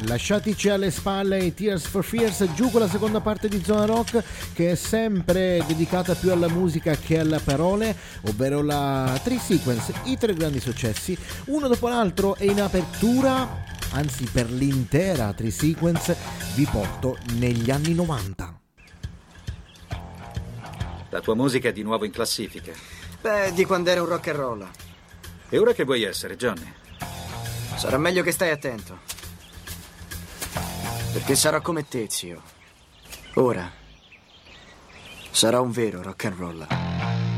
Lasciatici alle spalle i Tears for Fears, giù con la seconda parte di Zona Rock, che è sempre dedicata più alla musica che alle parole, ovvero la Three Sequence, i 3 grandi successi, uno dopo l'altro, e in apertura, anzi per l'intera Three Sequence, vi porto negli anni 90. La tua musica è di nuovo in classifica. Beh, di quando era un rock and roll. E ora che vuoi essere, Johnny? Sarà meglio che stai attento. Perché sarò come te, zio. Ora sarò un vero rock and roll.